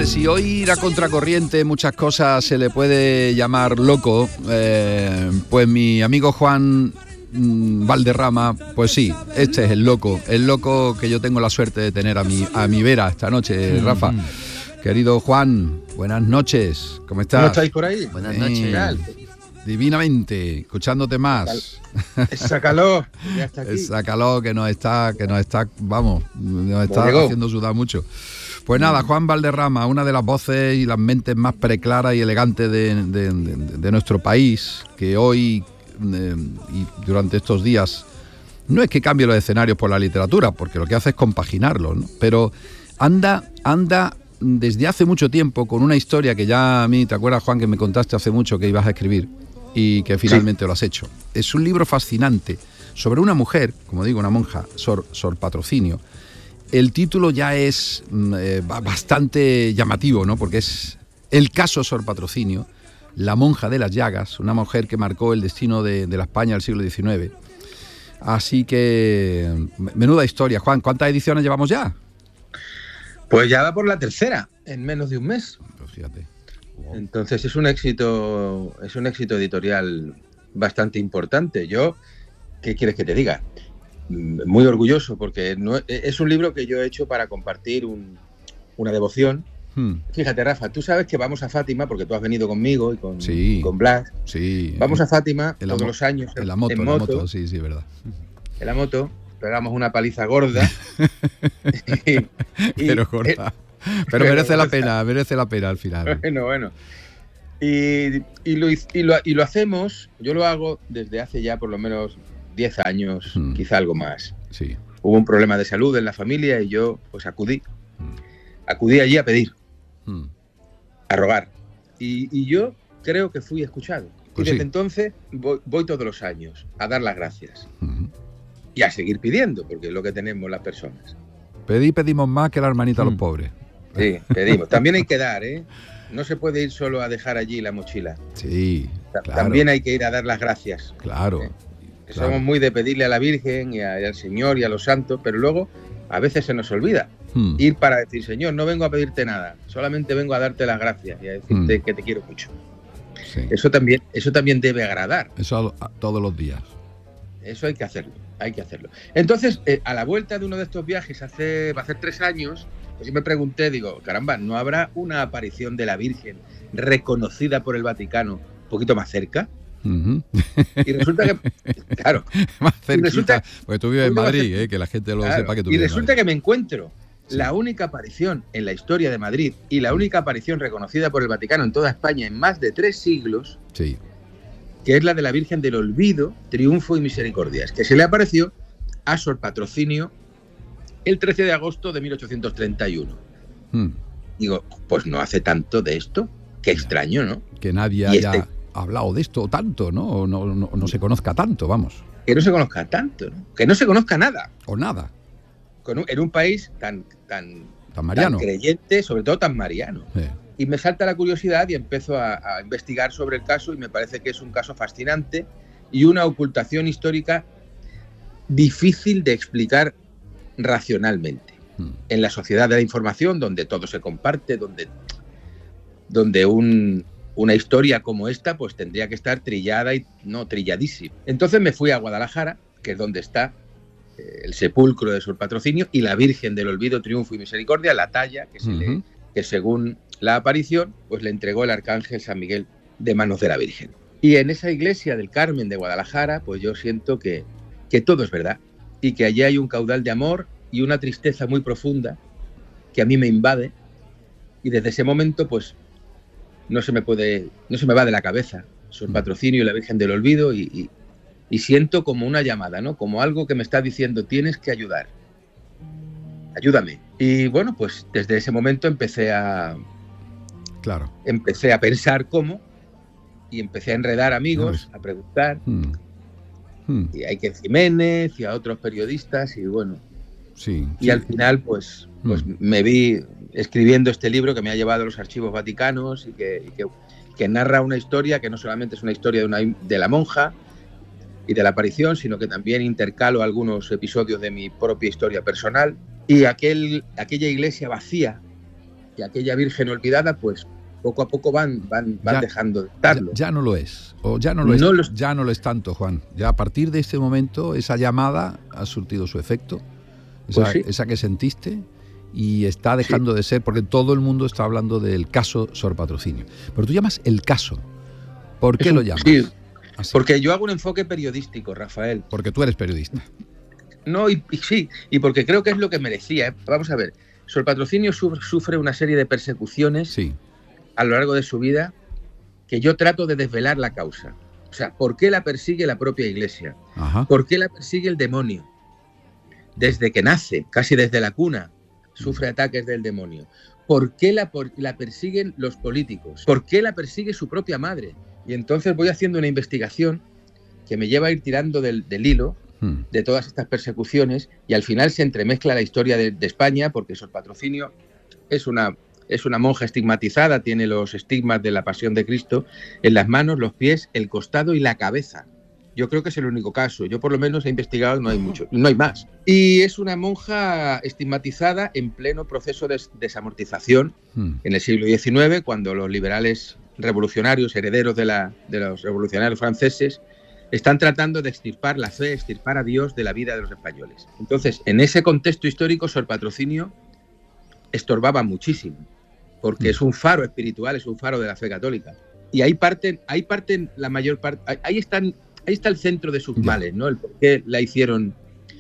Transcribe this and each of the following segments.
si hoy ir a contracorriente muchas cosas se le puede llamar loco, pues mi amigo Juan Valderrama, pues sí, este es el loco que yo tengo la suerte de tener a mi vera esta noche, Rafa. Querido Juan, buenas noches, ¿cómo estás? ¿Cómo estáis por ahí? Buenas noches. Divinamente, escuchándote más. Esa calor, ya está aquí. Esa calor que nos está haciendo sudar mucho. Pues nada, Juan Valderrama, una de las voces y las mentes más preclaras y elegantes de nuestro país, que hoy y durante estos días no es que cambie los escenarios por la literatura, porque lo que hace es compaginarlo, ¿no? Pero anda desde hace mucho tiempo con una historia que ya a mí, ¿te acuerdas, Juan, que me contaste hace mucho que ibas a escribir y que finalmente lo has hecho? Es un libro fascinante sobre una mujer, como digo, una monja, Sor Patrocinio. El título ya es bastante llamativo, ¿no? Porque es el caso Sor Patrocinio, la monja de las llagas, una mujer que marcó el destino de la España del siglo XIX. Así que, menuda historia. Juan, ¿cuántas ediciones llevamos ya? Pues ya va por la tercera, en menos de un mes. Pues fíjate. Wow. Entonces es un éxito editorial bastante importante. Yo, ¿qué quieres que te diga? Muy orgulloso, porque es un libro que yo he hecho para compartir una devoción. Fíjate, Rafa, tú sabes que vamos a Fátima, porque tú has venido conmigo y con Blas. Sí. Vamos a Fátima todos los años en la moto, sí, verdad. En la moto, pegamos una paliza gorda. Pero gorda. Pero merece la pena al final. Bueno. Y lo hacemos, yo lo hago desde hace ya por lo menos 10 años, quizá algo más. Sí. Hubo un problema de salud en la familia y yo pues acudí allí a pedir, a rogar. Y yo creo que fui escuchado. Pues y desde sí. entonces voy todos los años a dar las gracias. Y a seguir pidiendo, porque es lo que tenemos las personas. Pedimos más que la hermanita a los pobres. Sí, pedimos. También hay que dar, ¿eh? No se puede ir solo a dejar allí la mochila. Sí, claro. También hay que ir a dar las gracias. Claro. Claro. Somos muy de pedirle a la Virgen y al Señor y a los santos, pero luego a veces se nos olvida ir para decir, Señor, no vengo a pedirte nada, solamente vengo a darte las gracias y a decirte que te quiero mucho. Sí. Eso también debe agradar. Eso todos los días. Eso hay que hacerlo. Entonces, a la vuelta de uno de estos viajes, va a hacer 3 años, pues yo me pregunté, digo, caramba, ¿no habrá una aparición de la Virgen reconocida por el Vaticano un poquito más cerca? Y resulta que, claro, más cerquita, porque tú vives en Madrid, que la gente lo sepa que tú vives en Madrid. Y resulta que me encuentro la única aparición en la historia de Madrid y la única aparición reconocida por el Vaticano en toda España en más de 3 siglos, sí, que es la de la Virgen del Olvido, Triunfo y Misericordias, que se le apareció a Sor Patrocinio el 13 de agosto de 1831. Digo, pues no hace tanto de esto. Qué extraño, ¿no? Que nadie haya hablado de esto tanto, ¿no? O no se conozca tanto, vamos. Que no se conozca tanto, ¿no? Que no se conozca nada. O nada. En un país tan mariano, tan creyente, sobre todo tan mariano. Sí. Y me salta la curiosidad y empiezo a investigar sobre el caso y me parece que es un caso fascinante y una ocultación histórica difícil de explicar racionalmente. En la sociedad de la información, donde todo se comparte, donde una historia como esta pues tendría que estar trillada y no trilladísima. Entonces me fui a Guadalajara, que es donde está el sepulcro de Sor Patrocinio y la Virgen del Olvido, Triunfo y Misericordia, la talla que según la aparición pues le entregó el arcángel San Miguel de manos de la Virgen. Y en esa iglesia del Carmen de Guadalajara pues yo siento que todo es verdad y que allí hay un caudal de amor y una tristeza muy profunda que a mí me invade y desde ese momento pues no se me va de la cabeza Sor Patrocinio y la Virgen del Olvido y siento como una llamada, ¿no? Como algo que me está diciendo, tienes que ayudar. Ayúdame. Y bueno, pues desde ese momento empecé a pensar cómo y empecé a enredar amigos, a preguntar. Y a Iker Jiménez y a otros periodistas y bueno. Sí. Al final pues me vi escribiendo este libro que me ha llevado a los archivos vaticanos y que narra una historia que no solamente es una historia de la monja y de la aparición, sino que también intercalo algunos episodios de mi propia historia personal. Y aquella iglesia vacía que aquella virgen olvidada, pues poco a poco van dejando de estarlo. Ya no lo es, o ya no lo es tanto, Juan. Ya a partir de este momento esa llamada ha surtido su efecto, esa que sentiste, y está dejando de ser, porque todo el mundo está hablando del caso Sor Patrocinio. Pero tú llamas el caso. ¿Por qué lo llamas? Sí, porque yo hago un enfoque periodístico, Rafael. Porque tú eres periodista. No, y porque creo que es lo que merecía. Vamos a ver, Sor Patrocinio sufre una serie de persecuciones a lo largo de su vida que yo trato de desvelar la causa. O sea, ¿por qué la persigue la propia Iglesia? Ajá. ¿Por qué la persigue el demonio? Desde que nace, casi desde la cuna, sufre ataques del demonio. ¿Por qué la persiguen los políticos? ¿Por qué la persigue su propia madre? Y entonces voy haciendo una investigación que me lleva a ir tirando del hilo de todas estas persecuciones, y al final se entremezcla la historia de España, porque Sor Patrocinio es una monja estigmatizada, tiene los estigmas de la Pasión de Cristo en las manos, los pies, el costado y la cabeza. Yo creo que es el único caso. Yo por lo menos he investigado, no hay mucho, no hay más. Y es una monja estigmatizada en pleno proceso de desamortización en el siglo XIX, cuando los liberales revolucionarios, herederos de los revolucionarios franceses, están tratando de extirpar la fe, extirpar a Dios de la vida de los españoles. Entonces, en ese contexto histórico, Sor Patrocinio estorbaba muchísimo, porque es un faro espiritual, es un faro de la fe católica. Y ahí parten la mayor parte, ahí está el centro de sus males, ¿no? El por qué le hicieron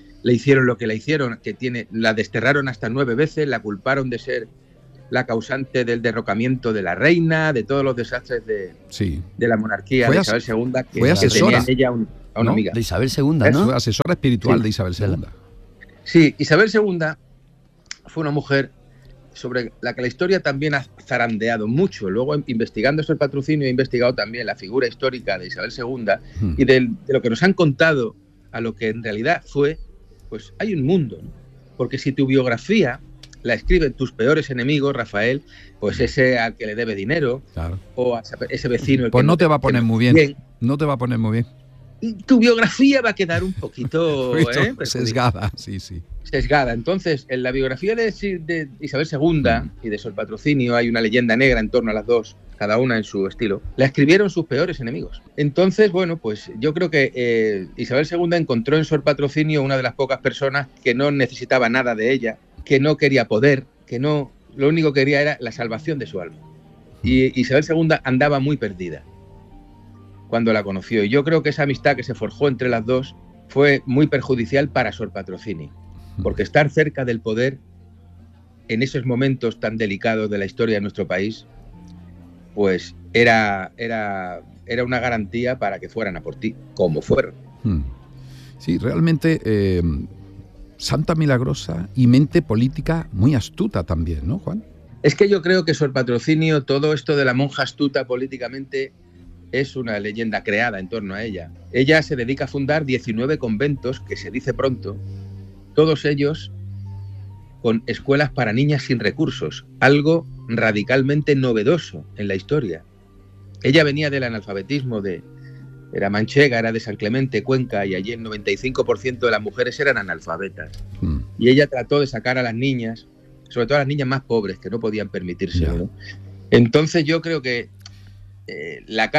lo que le hicieron, la desterraron hasta 9 veces, la culparon de ser la causante del derrocamiento de la reina, de todos los desastres de la monarquía de Isabel II, que tenía en ella a una amiga. De Isabel II, ¿no? Fue asesora espiritual de Isabel II. Sí, Isabel II fue una mujer sobre la que la historia también ha zarandeado mucho. Luego, investigando Sor Patrocinio, he investigado también la figura histórica de Isabel II y de lo que nos han contado a lo que en realidad fue, pues hay un mundo, ¿no? Porque si tu biografía la escriben tus peores enemigos, Rafael, pues ese al que le debe dinero, o a ese vecino... Pues no te va a poner muy bien. No te va a poner muy bien. Y tu biografía va a quedar un poquito sesgada, sesgada. Entonces, en la biografía de Isabel II y de Sor Patrocinio hay una leyenda negra en torno a las dos, cada una en su estilo. La escribieron sus peores enemigos. Entonces, bueno, pues yo creo que Isabel II encontró en Sor Patrocinio una de las pocas personas que no necesitaba nada de ella, que no quería poder, lo único que quería era la salvación de su alma. Y Isabel II andaba muy perdida cuando la conoció. Y yo creo que esa amistad que se forjó entre las dos fue muy perjudicial para Sor Patrocinio, porque estar cerca del poder en esos momentos tan delicados de la historia de nuestro país, pues era una garantía para que fueran a por ti, como fueron. Sí, realmente santa milagrosa y mente política muy astuta también, ¿no, Juan? Es que yo creo que Sor Patrocinio, todo esto de la monja astuta políticamente, es una leyenda creada en torno a ella. Ella se dedica a fundar 19 conventos, que se dice pronto, todos ellos con escuelas para niñas sin recursos, algo radicalmente novedoso en la historia. Ella venía del analfabetismo, era manchega, era de San Clemente, Cuenca, y allí el 95% de las mujeres eran analfabetas. Y ella trató de sacar a las niñas, sobre todo a las niñas más pobres, que no podían permitírselo, ¿no? Entonces yo creo que la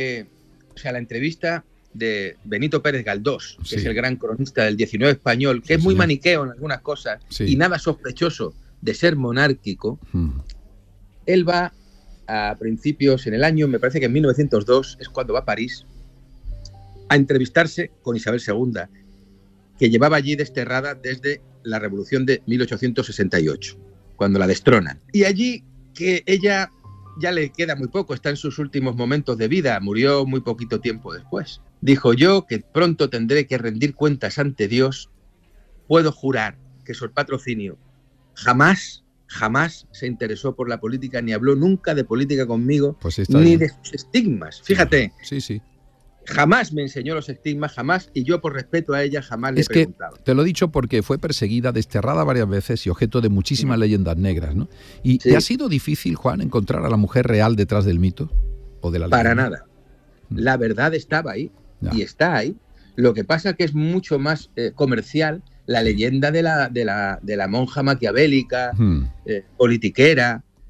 entrevista de Benito Pérez Galdós, que es el gran cronista del 19 español, que es muy maniqueo en algunas cosas y nada sospechoso de ser monárquico, él va a principios, en el año, me parece que en 1902, es cuando va a París, a entrevistarse con Isabel II, que llevaba allí desterrada desde la Revolución de 1868, cuando la destronan. Y allí, que ella ya le queda muy poco, está en sus últimos momentos de vida, murió muy poquito tiempo después. Dijo: yo, que pronto tendré que rendir cuentas ante Dios, puedo jurar que Sor Patrocinio jamás se interesó por la política, ni habló nunca de política conmigo, ni de sus estigmas. Fíjate, jamás me enseñó los estigmas, jamás, y yo por respeto a ella jamás le preguntaba. Te lo he dicho porque fue perseguida, desterrada varias veces y objeto de muchísimas leyendas negras, ¿no? ¿Y te ha sido difícil, Juan, encontrar a la mujer real detrás del mito o de la leyenda? Para nada. La verdad estaba ahí y está ahí. Lo que pasa que es mucho más comercial la leyenda de la monja maquiavélica, politiquera,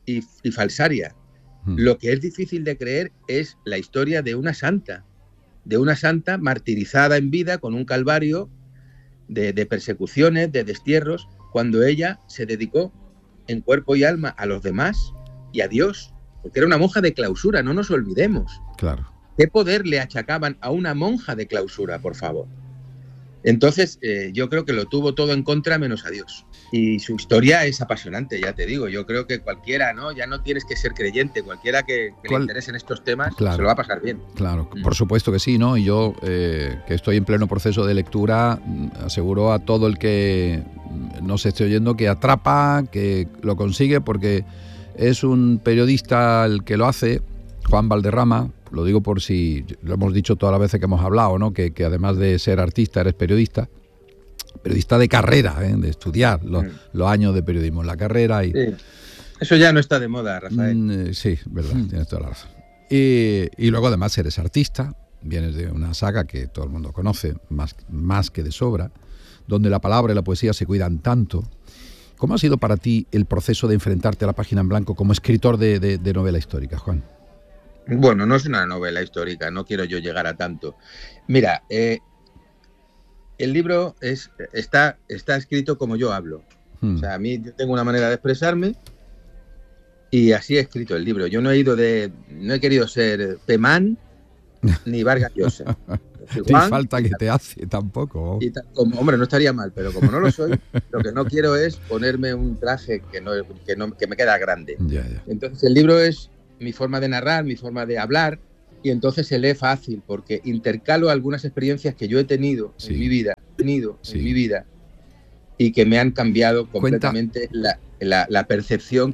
y falsaria. Lo que es difícil de creer es la historia de una santa martirizada en vida con un calvario de persecuciones, de destierros, cuando ella se dedicó en cuerpo y alma a los demás y a Dios, porque era una monja de clausura, no nos olvidemos. Claro. ¿Qué poder le achacaban a una monja de clausura, por favor? Entonces, yo creo que lo tuvo todo en contra menos a Dios. Y su historia es apasionante, ya te digo. Yo creo que cualquiera, ¿no? Ya no tienes que ser creyente. Cualquiera que le interese en estos temas, claro, se lo va a pasar bien. Claro, por supuesto que sí, ¿no? Y yo, que estoy en pleno proceso de lectura, aseguro a todo el que nos esté oyendo que atrapa, que lo consigue, porque es un periodista el que lo hace, Juan Valderrama. Lo digo por si lo hemos dicho todas las veces que hemos hablado, ¿no? Que además de ser artista eres periodista de carrera, de estudiar los años de periodismo en la carrera. Y, sí. Eso ya no está de moda, Rafael. Sí, verdad, tienes toda la razón. Y luego además eres artista, vienes de una saga que todo el mundo conoce, más que de sobra, donde la palabra y la poesía se cuidan tanto. ¿Cómo ha sido para ti el proceso de enfrentarte a la página en blanco como escritor de novela histórica, Juan? Bueno, no es una novela histórica, no quiero yo llegar a tanto. Mira, el libro está escrito como yo hablo. O sea, yo tengo una manera de expresarme y así he escrito el libro. Yo no he querido ser Pemán ni Vargas Llosa. Juan, falta que te hace tampoco. Hombre, no estaría mal, pero como no lo soy, lo que no quiero es ponerme un traje que me queda grande. Ya. Entonces el libro es mi forma de narrar, mi forma de hablar, y entonces se lee fácil, porque intercalo algunas experiencias que yo he tenido en mi vida, y que me han cambiado completamente la percepción